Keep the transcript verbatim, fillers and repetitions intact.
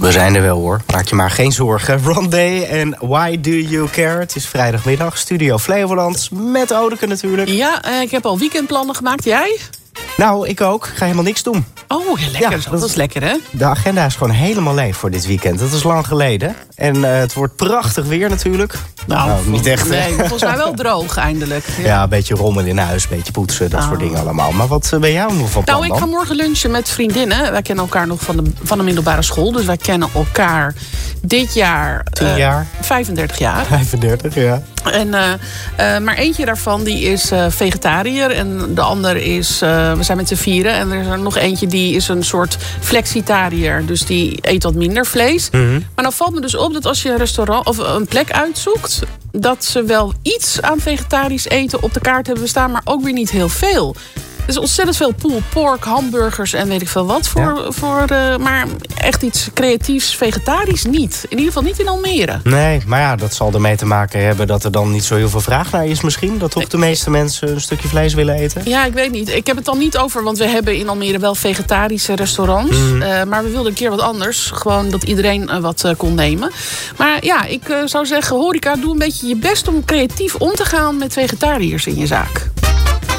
We zijn er wel hoor, maak je maar geen zorgen. Rondé en Why Do You Care? Het is vrijdagmiddag, Studio Flevoland met Odeke natuurlijk. Ja, uh, ik heb al weekendplannen gemaakt. Jij? Nou, ik ook. Ik ga helemaal niks doen. Oh, ja, lekker. Ja, dat, dat is lekker, hè? De agenda is gewoon helemaal leeg voor dit weekend. Dat is lang geleden. En uh, het wordt prachtig weer natuurlijk. Nou, nou niet echt. Nee, volgens mij wel droog eindelijk. Ja, ja een beetje rommel in huis, een beetje poetsen, dat oh. soort dingen allemaal. Maar wat ben jij nog van plan Nou, ik dan? ga morgen lunchen met vriendinnen. Wij kennen elkaar nog van de, van de middelbare school. Dus wij kennen elkaar dit jaar... Tien jaar? Uh, vijfendertig jaar. vijfendertig, ja. En, uh, uh, maar eentje daarvan die is uh, vegetariër. En de ander is... Uh, we zijn met z'n vieren. En er is er nog eentje die is een soort flexitariër. Dus die eet wat minder vlees. Mm-hmm. Maar dan valt me dus op dat als je een restaurant of een plek uitzoekt... dat ze wel iets aan vegetarisch eten op de kaart hebben staan... maar ook weer niet heel veel. Er is ontzettend veel pulled pork, hamburgers en weet ik veel wat. Voor, ja. voor, uh, maar echt iets creatiefs, vegetarisch niet. In ieder geval niet in Almere. Nee, maar ja, dat zal ermee te maken hebben... dat er dan niet zo heel veel vraag naar is misschien. Dat toch de meeste mensen een stukje vlees willen eten? Ja, ik weet niet. Ik heb het dan niet over, want we hebben in Almere wel vegetarische restaurants. Mm. Uh, maar we wilden een keer wat anders. Gewoon dat iedereen uh, wat uh, kon nemen. Maar ja, ik uh, zou zeggen, horeca, doe een beetje je best om creatief om te gaan met vegetariërs in je zaak.